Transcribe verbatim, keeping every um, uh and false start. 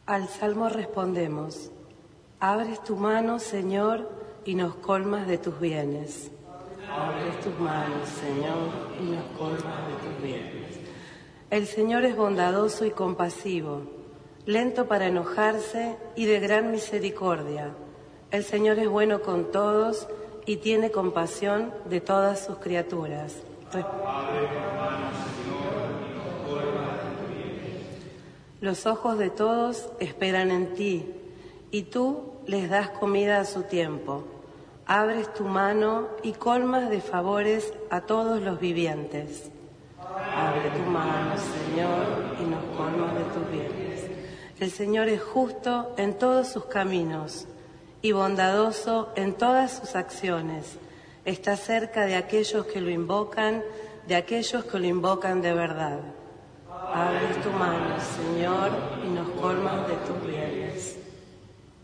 Al Salmo respondemos: abres tu mano, Señor, y nos colmas de tus bienes. Abres tus manos, Señor, y nos colmas de tus bienes. El Señor es bondadoso y compasivo, lento para enojarse y de gran misericordia. El Señor es bueno con todos y tiene compasión de todas sus criaturas. Abre tu mano, Señor, y nos colmas de tus bienes. Los ojos de todos esperan en ti, y tú les das comida a su tiempo. Abres tu mano y colmas de favores a todos los vivientes. Abre tu mano, Señor, y nos colmas de tus bienes. El Señor es justo en todos sus caminos y bondadoso en todas sus acciones. Está cerca de aquellos que lo invocan, de aquellos que lo invocan de verdad. Abre tu mano, Señor, y nos colmas de tus bienes.